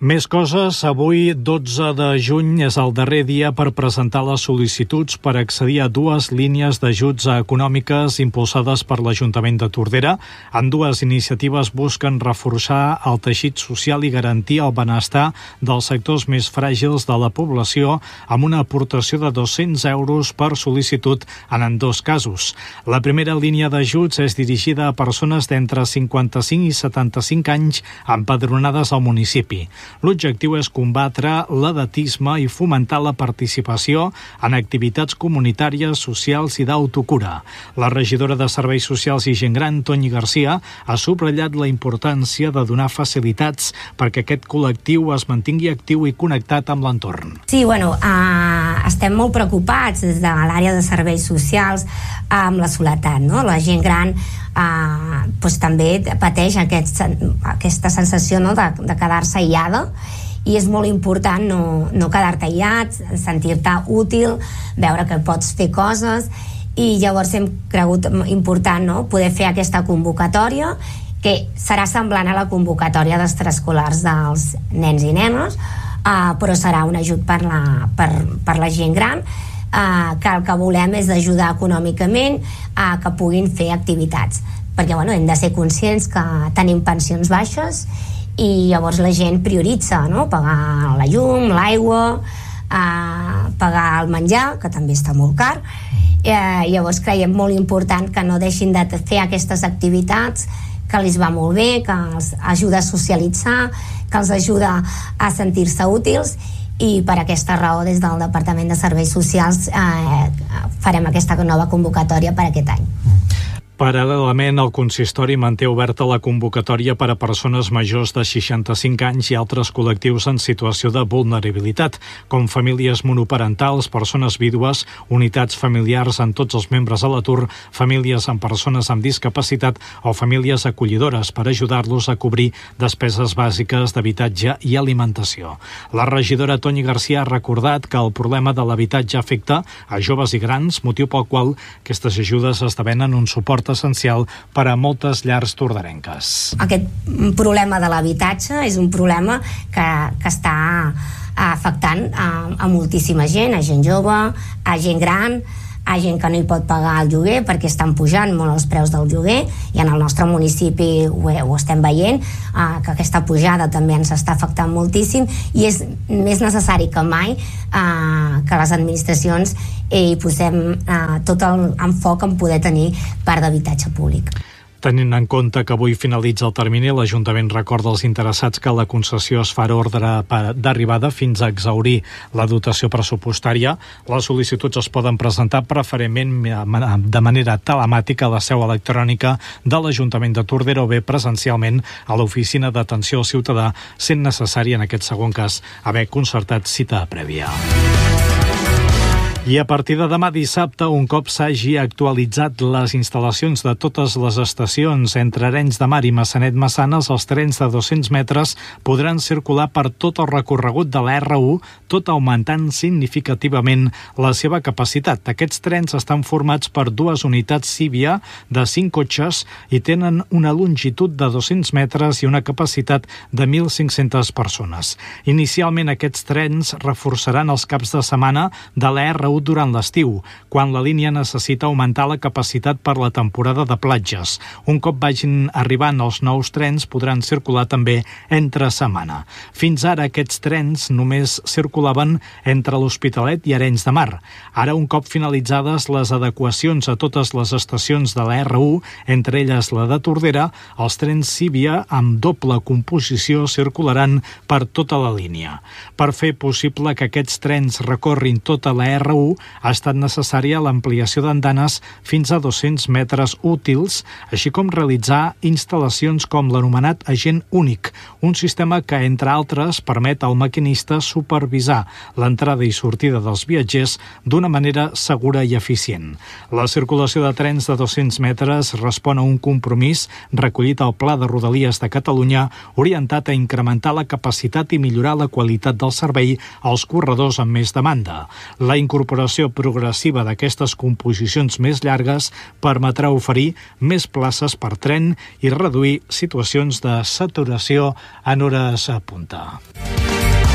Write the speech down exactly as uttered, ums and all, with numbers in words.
Més coses. Avui, dotze de juny, és el darrer dia per presentar les sol·licituds per accedir a dues línies d'ajuts econòmiques impulsades per l'Ajuntament de Tordera. Ambdues iniciatives busquen reforçar el teixit social i garantir el benestar dels sectors més fràgils de la població amb una aportació de dos-cents euros per sol·licitud en ambdós casos. La primera línia d'ajuts és dirigida a persones d'entre cinquanta-cinc i setanta-cinc anys empadronades al municipi. L'objectiu és combatre l'edatisme i fomentar la participació en activitats comunitàries, socials i d'autocura. La regidora de Serveis Socials i Gent Gran, Toni Garcia, ha subratllat la importància de donar facilitats perquè aquest col·lectiu es mantingui actiu i connectat amb l'entorn. Sí, bueno, uh, estem molt preocupats des de l'àrea de serveis socials amb la soledat, no? La gent gran uh, doncs també pateix aquest, aquesta sensació, no?, de, de quedar-se aïllada, i és molt important no, no quedar-te aïllat, sentir-te útil, veure que pots fer coses, i llavors hem cregut important, no?, poder fer aquesta convocatòria que serà semblant a la convocatòria d'extraescolars dels nens i nenes, uh, però serà un ajut per la, per, per la gent gran, uh, que el que volem és ajudar econòmicament a uh, que puguin fer activitats, perquè bueno, hem de ser conscients que tenim pensions baixes i llavors la gent prioritza, no?, pagar la llum, l'aigua, eh, pagar el menjar, que també està molt car. Eh, llavors creiem molt important que no deixin de fer aquestes activitats, que els va molt bé, que els ajuda a socialitzar, que els ajuda a sentir-se útils, i per aquesta raó des del Departament de Serveis Socials eh, farem aquesta nova convocatòria per aquest any. Paral·lelament, el consistori manté oberta la convocatòria per a persones majors de seixanta-cinc anys i altres col·lectius en situació de vulnerabilitat, com famílies monoparentals, persones vídues, unitats familiars amb tots els membres a l'atur, famílies amb persones amb discapacitat o famílies acollidores, per ajudar-los a cobrir despeses bàsiques d'habitatge i alimentació. La regidora Toni Garcia ha recordat que el problema de l'habitatge afecta a joves i grans, motiu pel qual aquestes ajudes esdevenen un suport essencial per a moltes llars tordarenques. Aquest problema de l'habitatge és un problema que, que està afectant a, a moltíssima gent, a gent jove, a gent gran, a gent que no hi pot pagar el lloguer perquè estan pujant molt els preus del lloguer, i en el nostre municipi ho, ho estem veient, eh, que aquesta pujada també ens està afectant moltíssim, i és més necessari que mai eh, que les administracions eh, hi posem eh, tot el enfoc en poder tenir part d'habitatge públic. Tenint en compte que avui finalitza el termini, l'Ajuntament recorda als interessats que la concessió es farà ordre d'arribada fins a exhaurir la dotació pressupostària. Les sol·licituds es poden presentar preferentment de manera telemàtica a la seu electrònica de l'Ajuntament de Tordera o bé presencialment a l'oficina d'atenció al ciutadà, sent necessari en aquest segon cas haver concertat cita prèvia. I a partir de demà dissabte, un cop s'hagi actualitzat les instal·lacions de totes les estacions entre Arenys de Mar i Maçanet-Massanes, els trens de dos-cents metres podran circular per tot el recorregut de la erre u, tot augmentant significativament la seva capacitat. Aquests trens estan formats per dues unitats Cívia de cinc cotxes i tenen una longitud de dos-cents metres i una capacitat de mil cinc-centes persones. Inicialment, aquests trens reforçaran els caps de setmana de la erre u durant l'estiu, quan la línia necessita augmentar la capacitat per la temporada de platges. Un cop vagin arribant els nous trens, podran circular també entre setmana. Fins ara aquests trens només circulaven entre l'Hospitalet i Arenys de Mar. Ara, un cop finalitzades les adequacions a totes les estacions de la erre u, entre elles la de Tordera, els trens Cívia amb doble composició circularan per tota la línia. Per fer possible que aquests trens recorrin tota la erre u, ha estat necessària l'ampliació d'andanes fins a dos-cents metres útils, així com realitzar instal·lacions com l'anomenat agent únic, un sistema que, entre altres, permet al maquinista supervisar l'entrada i sortida dels viatgers d'una manera segura i eficient. La circulació de trens de dos-cents metres respon a un compromís recollit al Pla de Rodalies de Catalunya orientat a incrementar la capacitat i millorar la qualitat del servei als corredors amb més demanda. La incorporació incorporació progressiva d'aquestes composicions més llargues permetrà oferir més places per tren i reduir situacions de saturació en hores a punta.